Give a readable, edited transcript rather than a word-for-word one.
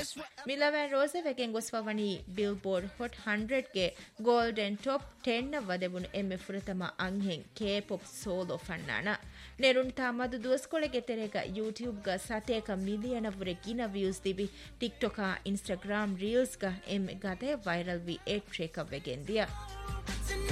ಮಿಲವನ್ ರೋಸೆವೆಗೆನ್ ಗೊಸ್ವವಣಿ Billboard hot 100 ಗೆ golden top 10 ನ ವದೆಬುನು ಎಮ್ಮೆ ಫುರತಮ ಅಂಹೆನ್ ಕೆ-ಪಾಪ್ ಸೋಲೋ ಫಣ್ಣಾಣ ನೆರುಣ್ ತಾಮದು ದುವಸ್ಕೊಳೆಗೆ ತೆರೆಗ ಯೂಟ್ಯೂಬ್ ಗ ಸತೇಕ ಮಿಲಿಯನ ವರೆ ಗಿನ ವ್ಯೂಸ್ ದಿಬಿ ಟಿಕ್ಟೊಕ್ ಇನ್ಸ್ಟಾಗ್ರಾಮ್ ರೀಲ್ಸ್ ಗ ಎಮ್ಮೆ ಗದೆ ವೈರಲ್ ವಿ ಏಟ್ರೇಕ ವೆಗೆಂದಿಯ